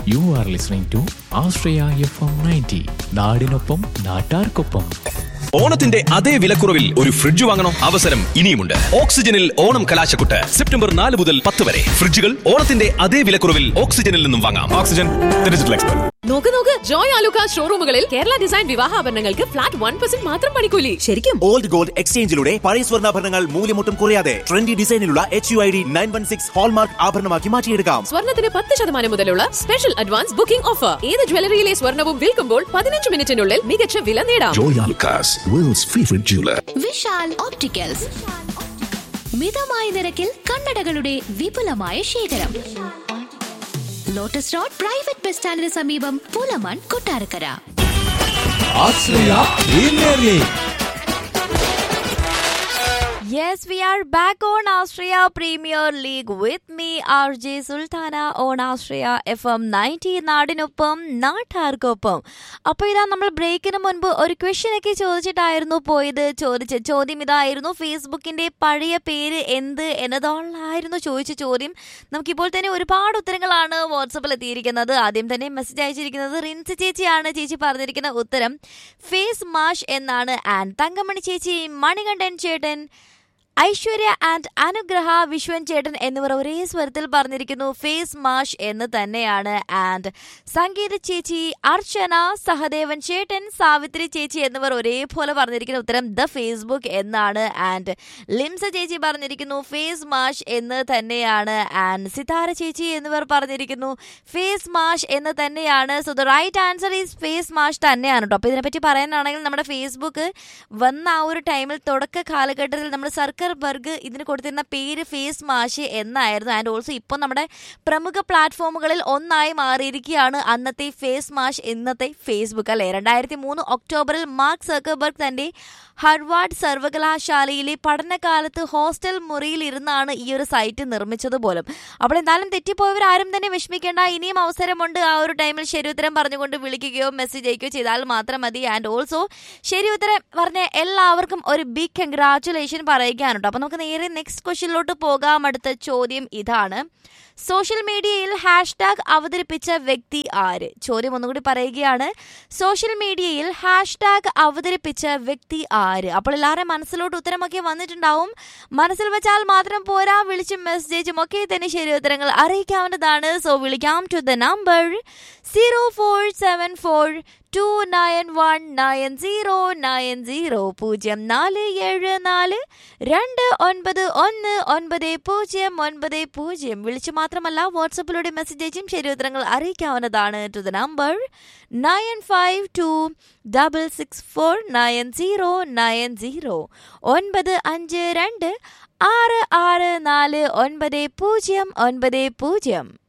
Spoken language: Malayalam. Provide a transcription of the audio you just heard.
You are listening to Astraya FM 90. നാടിനൊപ്പം നാട്ടാർക്കൊപ്പം. ഓണത്തിന്റെ അതേ വിലക്കുറവിൽ ഒരു ഫ്രിഡ്ജ് വാങ്ങണോ? അവസരം ഇനിയുമുണ്ട്. ഓക്സിജനിൽ ഓണം കലാശക്കുട്ട് സെപ്റ്റംബർ 4 മുതൽ 10 വരെ. ഫ്രിഡ്ജുകൾ ഓണത്തിന്റെ അതേ വിലക്കുറവിൽ ഓക്സിജനിൽ നിന്നും വാങ്ങാം. Oxygen digital expert. നോക്ക് ജോയ് ആലുക്കാസ് ഷോറൂമുകളിൽ കേരള ഡിസൈൻ വിവാഹാഭരണങ്ങൾക്ക് ഫ്ലാറ്റ് 1% മാത്രം പണിക്കൂലി. ശരിക്കും ഓൾഡ് ഗോൾഡ് എക്സ്ചേഞ്ചിലൂടെ പഴയ സ്വർണ്ണാഭരണങ്ങൾ മൂല്യമൊട്ടും കുറയാതെ ട്രെൻഡി ഡിസൈനിലുള്ള HUID 916 ഹോൾമാർക്ക് ആഭരണമാക്കി മാറ്റിയെടുക്കാം. സ്വർണ്ണത്തിന് 10% മുതലുള്ള സ്പെഷ്യൽ അഡ്വാൻസ് ബുക്കിംഗ് ഓഫർ. ഏത് ജ്വല്ലറിയിലെ സ്വർണ്ണവും വിൽക്കുമ്പോൾ 15 മിനിറ്റിനുള്ളിൽ മികച്ച വില നേടാം. Joy Alukkas, worlds favourite jeweller. Vishal opticals, മിതമായ നിരക്കിൽ കണ്ണടകളുടെ വിപുലമായ ശേഖരം. ലോട്ടസ് റോഡ് പ്രൈവറ്റ് ബസ് സ്റ്റാൻഡിന് സമീപം, പൂലമാൻ, Kottarakkara. Yes, we are back on Austria Premier League with me, RJ Sultana, on Austria FM 90 നാടിനൊപ്പം നാട്ടാർക്കൊപ്പം. അപ്പോൾ ഇതാ നമ്മൾ ബ്രേക്കിന് മുൻപ് ഒരു ക്വസ്റ്റ്യൻ ഒക്കെ ചോദിച്ചിട്ടായിരുന്നു പോയത്. ചോദ്യം ഇതായിരുന്നു, ഫേസ്ബുക്കിന്റെ പഴയ പേര് എന്ത് എന്നതായിരുന്നു ചോദിച്ച ചോദ്യം. നമുക്കിപ്പോൾ തന്നെ ഒരുപാട് ഉത്തരങ്ങളാണ് വാട്സപ്പിൽ എത്തിയിരിക്കുന്നത്. ആദ്യം തന്നെ മെസ്സേജ് അയച്ചിരിക്കുന്നത് റിൻസി ചേച്ചിയാണ്. ചേച്ചി പറഞ്ഞിരിക്കുന്ന ഉത്തരം ഫേസ് മാഷ് എന്നാണ്. ആൻഡ് തങ്കമണി ചേച്ചി, മണികണ്ഠൻ ചേട്ടൻ, ഐശ്വര്യ ആൻഡ് അനുഗ്രഹ, വിശ്വൻ ചേട്ടൻ എന്നിവർ ഒരേ സ്വരത്തിൽ പറഞ്ഞിരിക്കുന്നു ഫേസ് മാഷ് എന്ന് തന്നെയാണ്. ആൻഡ് സംഗീത ചേച്ചി, അർച്ചന, സഹദേവൻ ചേട്ടൻ, സാവിത്രി ചേച്ചി എന്നിവർ ഒരേപോലെ പറഞ്ഞിരിക്കുന്ന ഉത്തരം ദ ഫേസ്ബുക്ക് എന്നാണ്. ആൻഡ് ലിംസ ചേച്ചി പറഞ്ഞിരിക്കുന്നു ഫേസ് മാഷ് എന്ന് തന്നെയാണ്. ആൻഡ് സിതാര ചേച്ചി എന്നിവർ പറഞ്ഞിരിക്കുന്നു ഫേസ് മാഷ് എന്ന് തന്നെയാണ്. So the right answer is face മാഷ് തന്നെയാണ് കേട്ടോ. അപ്പോൾ ഇതിനെപ്പറ്റി പറയാനാണെങ്കിൽ നമ്മുടെ ഫേസ്ബുക്ക് വന്ന ആ ഒരു ടൈമിൽ തുടക്ക കാലഘട്ടത്തിൽ നമ്മൾ ബർഗ് ഇതിന് കൊടുത്തിരുന്ന പേര് ഫേസ് മാഷ് എന്നായിരുന്നു. ആൻഡ് ഓൾസോ ഇപ്പോൾ നമ്മുടെ പ്രമുഖ പ്ലാറ്റ്ഫോമുകളിൽ ഒന്നായി മാറിയിരിക്കുകയാണ് അന്നത്തെ ഫേസ് മാഷ്, ഇന്നത്തെ ഫേസ്ബുക്ക് അല്ലേ. 2003 ഒക്ടോബറിൽ മാർക്ക് സക്കർബർഗ് തന്റെ ഹാർവാർഡ് സർവകലാശാലയിലെ പഠനകാലത്ത് ഹോസ്റ്റൽ മുറിയിൽ ഇരുന്നാണ് ഈ ഒരു സൈറ്റ് നിർമ്മിച്ചത് പോലും. അപ്പോൾ എന്തായാലും തെറ്റിപ്പോയവർ ആരും തന്നെ വിഷമിക്കേണ്ട, ഇനിയും അവസരമുണ്ട്. ആ ഒരു ടൈമിൽ ശരി ഉത്തരം പറഞ്ഞുകൊണ്ട് വിളിക്കുകയോ മെസ്സേജ് അയക്കുകയോ ചെയ്താൽ മാത്രം മതി. ആൻഡ് ഓൾസോ ശരി ഉത്തരം പറഞ്ഞ എല്ലാവർക്കും ഒരു ബിഗ് കൺഗ്രാറ്റുലേഷൻ പറയുകയാണ്. അപ്പൊ നമുക്ക് നേരെ നെക്സ്റ്റ് ക്വസ്റ്റ്യനിലോട്ട് പോകാം. അടുത്ത ചോദ്യം ഇതാണ്, സോഷ്യൽ മീഡിയയിൽ ഹാഷ്ടാഗ് അവതരിപ്പിച്ച വ്യക്തി ആര്? ചോദ്യം ഒന്നുകൂടി പറയുകയാണ്, സോഷ്യൽ മീഡിയയിൽ ഹാഷ്ടാഗ് അവതരിപ്പിച്ച വ്യക്തി ആര്? അപ്പോൾ എല്ലാവരും മനസ്സിലോട്ട് ഉത്തരമൊക്കെ വന്നിട്ടുണ്ടാവും. മനസ്സിൽ വെച്ചാൽ മാത്രം പോരാ, വിളിച്ചും മെസ്സേജും ഒക്കെ തന്നെ ശരി ഉത്തരങ്ങൾ അറിയിക്കാവുന്നതാണ്. സോ വിളിക്കാം ടു ദ നമ്പർ 0474 2919090 0474 2919090. വിളിച്ചു മാത്രമല്ല വാട്സപ്പിലൂടെ മെസ്സേജ് അയച്ചും ശരി ഉത്തരങ്ങൾ അറിയിക്കാവുന്നതാണ്. To the number 9526649090 952 664 9090.